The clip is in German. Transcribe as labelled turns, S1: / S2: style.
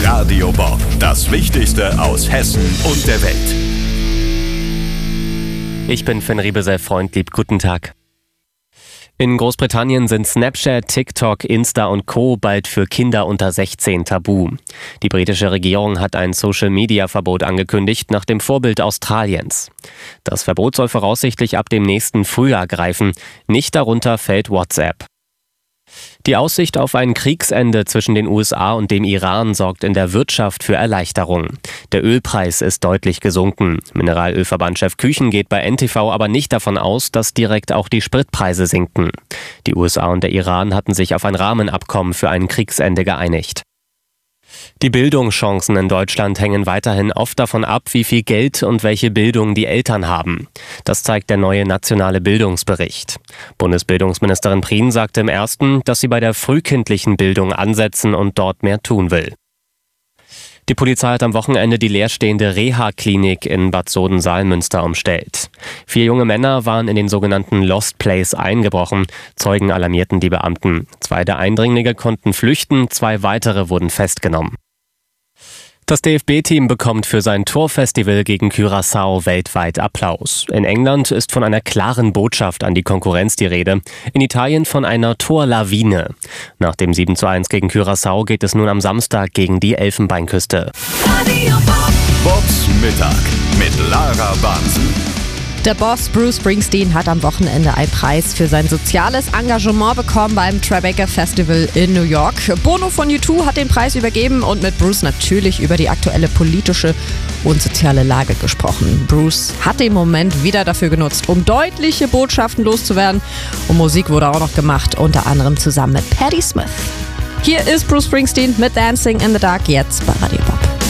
S1: Radio Bob, das Wichtigste aus Hessen und der Welt.
S2: Ich bin Finn Riebesell-Freundlieb. Guten Tag. In Großbritannien sind Snapchat, TikTok, Insta und Co. bald für Kinder unter 16 tabu. Die britische Regierung hat ein Social-Media-Verbot angekündigt, nach dem Vorbild Australiens. Das Verbot soll voraussichtlich ab dem nächsten Frühjahr greifen. Nicht darunter fällt WhatsApp. Die Aussicht auf ein Kriegsende zwischen den USA und dem Iran sorgt in der Wirtschaft für Erleichterung. Der Ölpreis ist deutlich gesunken. Mineralölverbandchef Küchen geht bei NTV aber nicht davon aus, dass direkt auch die Spritpreise sinken. Die USA und der Iran hatten sich auf ein Rahmenabkommen für ein Kriegsende geeinigt. Die Bildungschancen in Deutschland hängen weiterhin oft davon ab, wie viel Geld und welche Bildung die Eltern haben. Das zeigt der neue nationale Bildungsbericht. Bundesbildungsministerin Prien sagte im ersten, dass sie bei der frühkindlichen Bildung ansetzen und dort mehr tun will. Die Polizei hat am Wochenende die leerstehende Reha-Klinik in Bad Soden-Salmünster umstellt. 4 junge Männer waren in den sogenannten Lost Place eingebrochen. Zeugen alarmierten die Beamten. 2 der Eindringlinge konnten flüchten, 2 weitere wurden festgenommen. Das DFB-Team bekommt für sein Torfestival gegen Curaçao weltweit Applaus. In England ist von einer klaren Botschaft an die Konkurrenz die Rede. In Italien von einer Torlawine. Nach dem 7:1 gegen Curaçao geht es nun am Samstag gegen die Elfenbeinküste.
S1: Bobs Mittag mit Lara Bansen.
S3: Der Boss Bruce Springsteen hat am Wochenende einen Preis für sein soziales Engagement bekommen beim Tribeca Festival in New York. Bono von U2 hat den Preis übergeben und mit Bruce natürlich über die aktuelle politische und soziale Lage gesprochen. Bruce hat den Moment wieder dafür genutzt, um deutliche Botschaften loszuwerden. Und Musik wurde auch noch gemacht, unter anderem zusammen mit Patti Smith. Hier ist Bruce Springsteen mit Dancing in the Dark, jetzt bei Radio Bob.